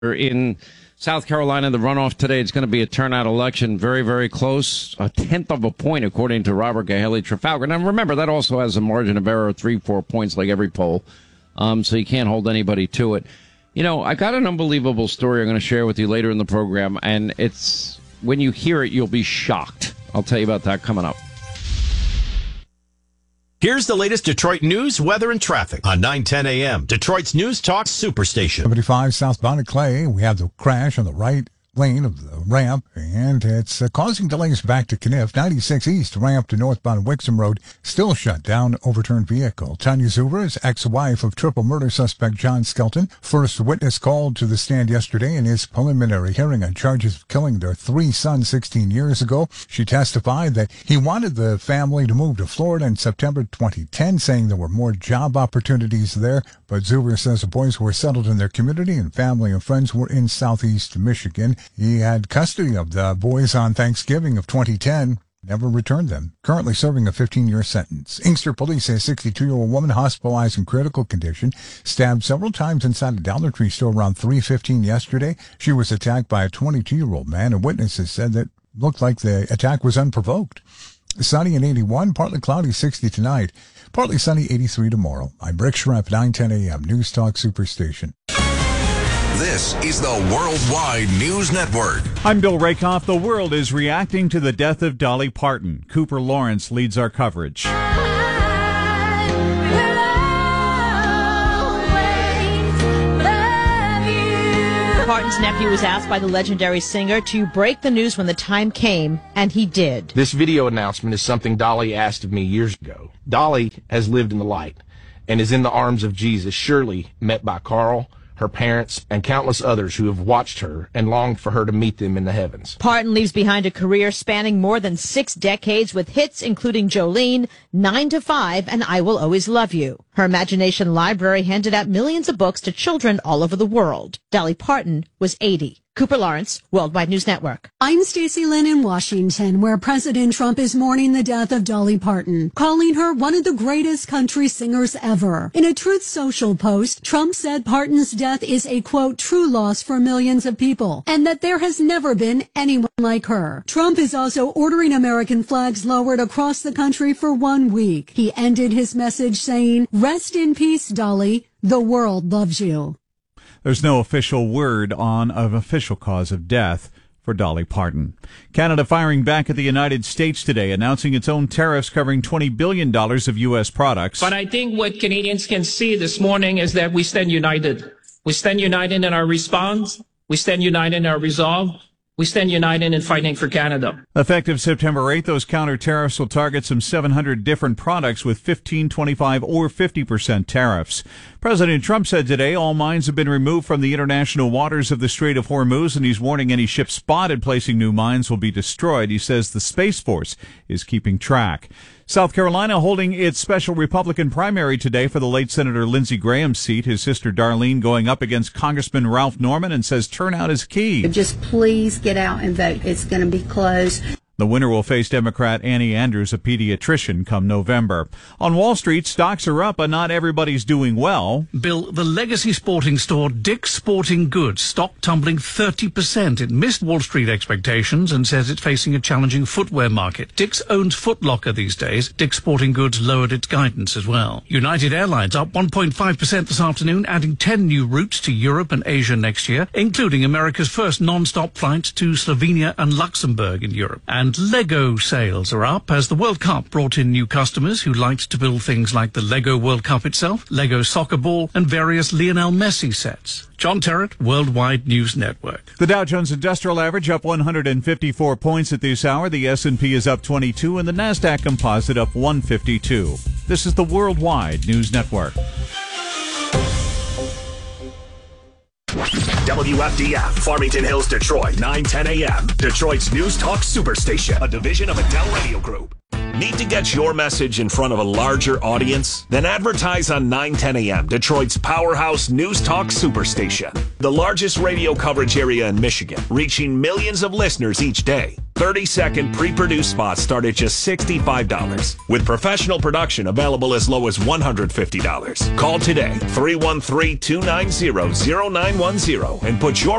In South Carolina, the runoff today, it's going to be a turnout election. Very, very close. A tenth of a point, according to Robert Gahaley Trafalgar. Now, remember, that also has a margin of error of 3-4 points like every poll. So you can't hold anybody to it. You know, I got an unbelievable story I'm going to share with you later in the program, and it's when you hear it, you'll be shocked. I'll tell you about that coming up. Here's the latest Detroit news, weather, and traffic on 9:10 a.m. Detroit's News Talk Superstation. 75 southbound at Clay. We have the crash on the right lane of the ramp, and it's causing delays back to Kniff. 96 east ramp to northbound Wixom Road still shut down. Overturned vehicle. Tanya Zuber is ex-wife of triple murder suspect John Skelton. First witness called to the stand yesterday in his preliminary hearing on charges of killing their 3 sons 16 years ago. She testified that he wanted the family to move to Florida in September 2010, saying there were more job opportunities there. But Zuber says the boys were settled in their community and family and friends were in southeast Michigan. He had custody of the boys on Thanksgiving of 2010, never returned them. Currently serving a 15-year sentence. Inkster police say a 62-year-old woman hospitalized in critical condition, stabbed several times inside a Dollar Tree store around 3:15 yesterday. She was attacked by a 22-year-old man, and witnesses said that looked like the attack was unprovoked. Sunny and 81, partly cloudy 60 tonight, partly sunny 83 tomorrow. I'm Rick Schrepp, 9:10 a.m. News Talk Superstation. This is the Worldwide News Network. I'm Bill Rakoff. The world is reacting to the death of Dolly Parton. Cooper Lawrence leads our coverage. Parton's nephew was asked by the legendary singer to break the news when the time came, and he did. This video announcement is something Dolly asked of me years ago. Dolly has lived in the light and is in the arms of Jesus, surely met by Carl, her parents, and countless others who have watched her and longed for her to meet them in the heavens. Parton leaves behind a career spanning more than 6 decades with hits including Jolene, 9 to 5, and I Will Always Love You. Her imagination library handed out millions of books to children all over the world. Dolly Parton was 80. Cooper Lawrence, Worldwide News Network. I'm Stacey Lynn in Washington, where President Trump is mourning the death of Dolly Parton, calling her one of the greatest country singers ever. In a Truth Social post, Trump said Parton's death is a, quote, true loss for millions of people, and that there has never been anyone like her. Trump is also ordering American flags lowered across the country for 1 week. He ended his message saying, "Rest in peace, Dolly. The world loves you." There's no official word on an official cause of death for Dolly Parton. Canada firing back at the United States today, announcing its own tariffs covering $20 billion of U.S. products. But I think what Canadians can see this morning is that we stand united. We stand united in our response. We stand united in our resolve. We stand united in fighting for Canada. Effective September 8th, those counter tariffs will target some 700 different products with 15, 25, or 50% tariffs. President Trump said today all mines have been removed from the international waters of the Strait of Hormuz, and he's warning any ship spotted placing new mines will be destroyed. He says the Space Force is keeping track. South Carolina holding its special Republican primary today for the late Senator Lindsey Graham's seat. His sister Darlene going up against Congressman Ralph Norman, and says turnout is key. Just please get out and vote. It's going to be close. The winner will face Democrat Annie Andrews, a pediatrician, come November. On Wall Street, stocks are up, but not everybody's doing well. Bill, the legacy sporting store Dick's Sporting Goods stock tumbling 30%. It missed Wall Street expectations and says it's facing a challenging footwear market. Dick's owns Foot Locker these days. Dick's Sporting Goods lowered its guidance as well. United Airlines up 1.5% this afternoon, adding 10 new routes to Europe and Asia next year, including America's first non-stop flights to Slovenia and Luxembourg in Europe. And Lego sales are up as the World Cup brought in new customers who liked to build things like the Lego World Cup itself, Lego soccer ball, and various Lionel Messi sets. John Terrett, Worldwide News Network. The Dow Jones Industrial Average up 154 points at this hour. The S&P is up 22, and the Nasdaq Composite up 152. This is the Worldwide News Network. WFDF, Farmington Hills, Detroit, 9:10 a.m. Detroit's News Talk Superstation, a division of Adele Radio Group. Need to get your message in front of a larger audience? Then advertise on 9:10 a.m., Detroit's powerhouse News Talk Superstation. The largest radio coverage area in Michigan, reaching millions of listeners each day. 30-second pre-produced spots start at just $65, with professional production available as low as $150. Call today, 313-290-0910, and put your